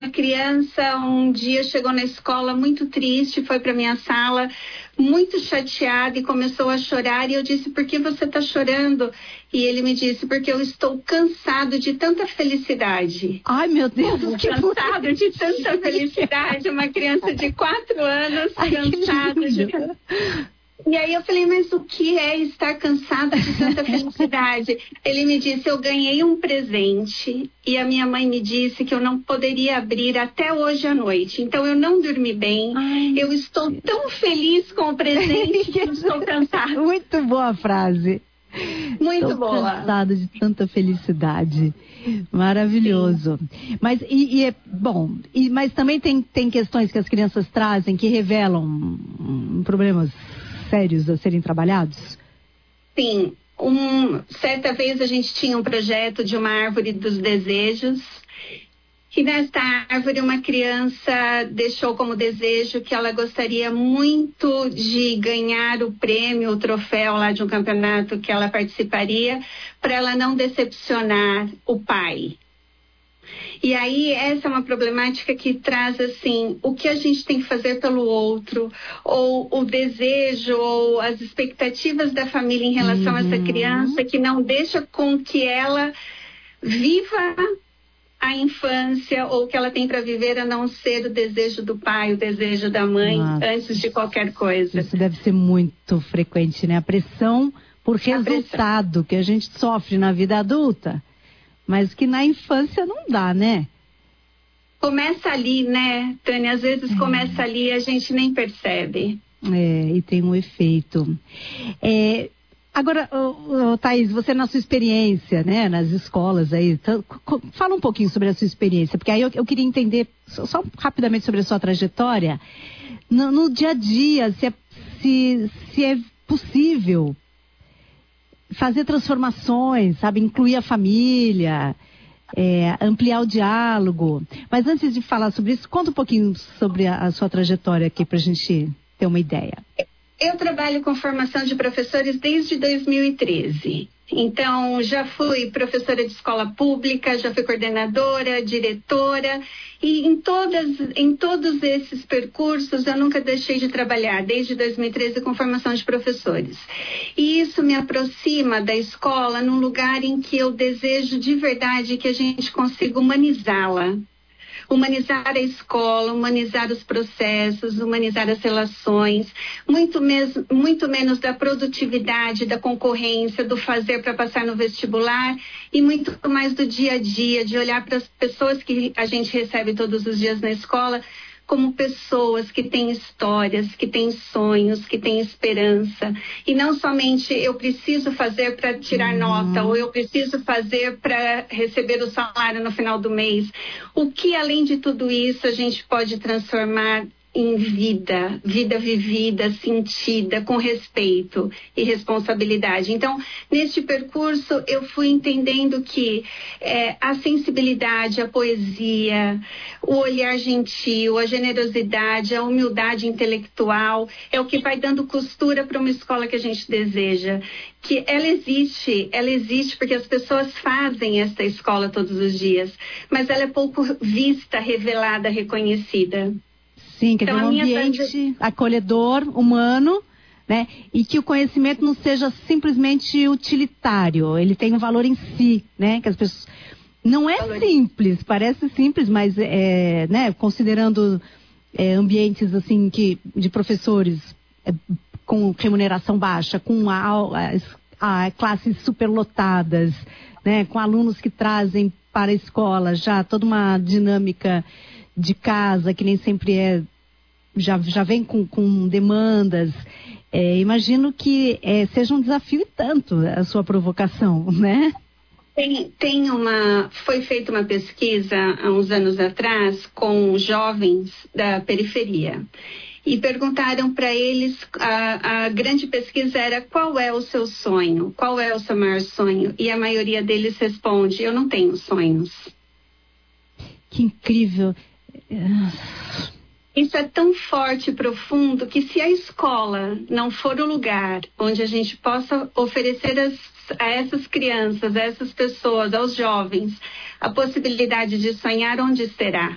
criança um dia chegou na escola muito triste, foi para minha sala muito chateada e começou a chorar. E eu disse: por que você está chorando? E ele me disse: porque eu estou cansado de tanta felicidade. Ai, meu Deus, que cansado de tanta felicidade. Uma criança de 4 anos, cansado de... E aí eu falei: mas o que é estar cansada de tanta felicidade? Ele me disse: eu ganhei um presente e a minha mãe me disse que eu não poderia abrir até hoje à noite. Então eu não dormi bem. Ai, eu estou tão feliz com o presente que eu estou cansada. Muito boa a frase. Muito estou boa. Cansada de tanta felicidade. Maravilhoso. Sim. Mas mas também tem questões que as crianças trazem que revelam problemas sérios a serem trabalhados? Sim. Certa vez a gente tinha um projeto de uma árvore dos desejos, e nesta árvore uma criança deixou como desejo que ela gostaria muito de ganhar o prêmio, o troféu lá de um campeonato que ela participaria, para ela não decepcionar o pai. E aí essa é uma problemática que traz assim, o que a gente tem que fazer pelo outro, ou o desejo, ou as expectativas da família em relação a essa criança, que não deixa com que ela viva a infância, ou que ela tem para viver, a não ser o desejo do pai, o desejo da mãe, antes de qualquer coisa. Isso deve ser muito frequente, né? A pressão por resultado que a gente sofre na vida adulta. Mas que na infância não dá, né? Começa ali, né, Tânia? Às vezes começa ali e a gente nem percebe. E tem um efeito. Agora, Thaís, você na sua experiência, né, nas escolas aí, fala um pouquinho sobre a sua experiência, porque aí eu queria entender, só rapidamente sobre a sua trajetória, no dia a dia, se é possível fazer transformações, sabe? Incluir a família, ampliar o diálogo. Mas antes de falar sobre isso, conta um pouquinho sobre a sua trajetória aqui para a gente ter uma ideia. Eu trabalho com formação de professores desde 2013. Então, já fui professora de escola pública, já fui coordenadora, diretora, e em todos esses percursos eu nunca deixei de trabalhar, desde 2013, com formação de professores. E isso me aproxima da escola num lugar em que eu desejo de verdade que a gente consiga humanizá-la. Humanizar a escola, humanizar os processos, humanizar as relações, muito menos da produtividade, da concorrência, do fazer para passar no vestibular, e muito mais do dia a dia, de olhar para as pessoas que a gente recebe todos os dias na escola como pessoas que têm histórias, que têm sonhos, que têm esperança. E não somente eu preciso fazer para tirar nota, ou eu preciso fazer para receber o salário no final do mês. O que, além de tudo isso, a gente pode transformar em vida vivida, sentida, com respeito e responsabilidade. Então, neste percurso, eu fui entendendo que a sensibilidade, a poesia, o olhar gentil, a generosidade, a humildade intelectual é o que vai dando costura para uma escola que a gente deseja. Que ela existe porque as pessoas fazem esta escola todos os dias, mas ela é pouco vista, revelada, reconhecida. Sim, quer dizer, um ambiente acolhedor, humano, né? E que o conhecimento não seja simplesmente utilitário, ele tem um valor em si, né? Que as pessoas... Não é simples, parece simples, mas né? Considerando ambientes assim de professores com remuneração baixa, com classes superlotadas, né? Com alunos que trazem para a escola já toda uma dinâmica de casa, que nem sempre já vem com demandas. Imagino que seja um desafio e tanto a sua provocação, né? Foi feita uma pesquisa há uns anos atrás com jovens da periferia. E perguntaram para eles, a grande pesquisa era: qual é o seu sonho? Qual é o seu maior sonho? E a maioria deles responde: eu não tenho sonhos. Que incrível! Isso é tão forte e profundo que, se a escola não for o lugar onde a gente possa oferecer a essas crianças, a essas pessoas, aos jovens, a possibilidade de sonhar, onde será?